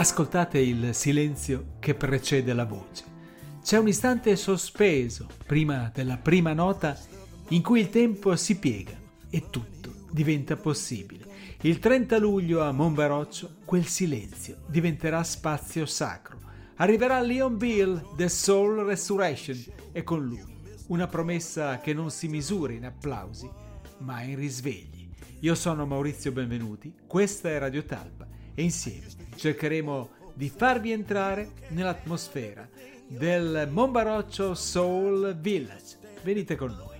Ascoltate il silenzio che precede la voce. C'è un istante sospeso prima della prima nota in cui il tempo si piega e tutto diventa possibile. Il 30 luglio a Monbaroccio quel silenzio diventerà spazio sacro. Arriverà Leon Bill, The Soul Resurrection, e con lui una promessa che non si misura in applausi, ma in risvegli. Io sono Maurizio Benvenuti, questa è Radio Talpa e insieme cercheremo di farvi entrare nell'atmosfera del Monbaroccio Soul Village. Venite con noi.